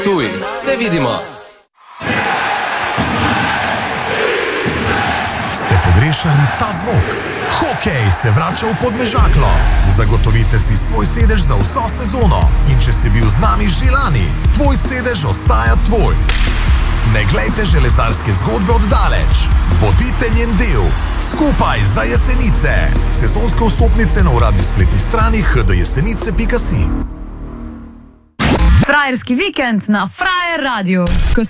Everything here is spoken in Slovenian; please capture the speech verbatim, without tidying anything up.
Tuj, se vidimo! Ste pogrešali ta zvok? Hokej se vrača v Podmežaklo. Zagotovite si svoj sedež za vso sezono. In če si bil z nami že lani, tvoj sedež ostaja tvoj. Ne glejte železarske zgodbe oddaleč. Bodite njen del. Skupaj za Jesenice. Sezonske vstopnice na uradni spletni strani h d jesenice pika si. Frajerski vikend na Frajer Radio.